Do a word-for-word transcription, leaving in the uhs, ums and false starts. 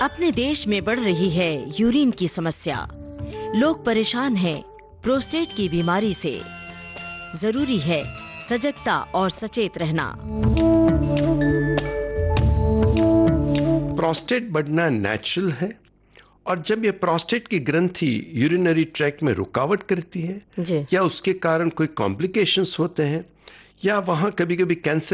अपने देश में बढ़ रही है यूरिन की समस्या। लोग परेशान हैं प्रोस्टेट की बीमारी से। जरूरी है सजगता और सचेत रहना। प्रोस्टेट बढ़ना नेचुरल है और जब ये प्रोस्टेट की ग्रंथि यूरिनरी ट्रैक्ट में रुकावट करती है जी। या उसके कारण कोई कॉम्प्लिकेशंस होते हैं या वहां कभी-कभी कैंसर